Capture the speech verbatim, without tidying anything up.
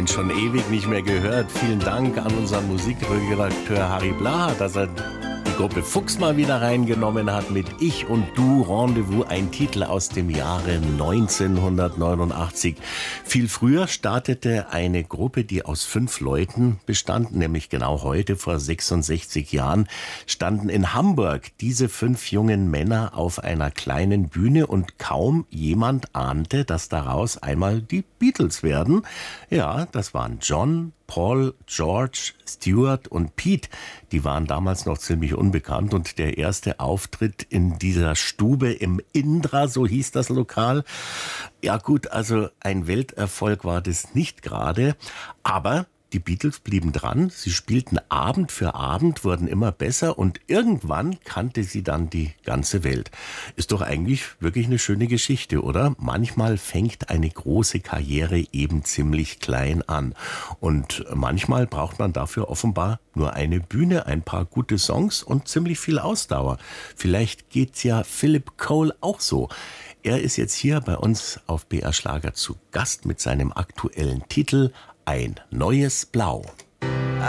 Mensch, schon ewig nicht mehr gehört. Vielen Dank an unseren Musikredakteur Harry Blaha, dass er die Gruppe Fuchs mal wieder reingenommen hat mit Ich und Du, Rendezvous, ein Titel aus dem Jahre neunzehnhundertneunundachtzig. Viel früher startete eine Gruppe, die aus fünf Leuten bestand, nämlich genau heute vor sechsundsechzig Jahren, standen in Hamburg diese fünf jungen Männer auf einer kleinen Bühne und kaum jemand ahnte, dass daraus einmal die Beatles werden. Ja, das waren John, Paul, George, Stuart und Pete. Die waren damals noch ziemlich unbekannt und der erste Auftritt in dieser Stube im Indra, so hieß das Lokal. Ja gut, also ein Welterfolg war das nicht gerade, aber die Beatles blieben dran, sie spielten Abend für Abend, wurden immer besser und irgendwann kannte sie dann die ganze Welt. Ist doch eigentlich wirklich eine schöne Geschichte, oder? Manchmal fängt eine große Karriere eben ziemlich klein an und manchmal braucht man dafür offenbar nur eine Bühne, ein paar gute Songs und ziemlich viel Ausdauer. Vielleicht geht's ja Philip Cole auch so. Er ist jetzt hier bei uns auf B R Schlager zu Gast mit seinem aktuellen Titel Ein neues Blau.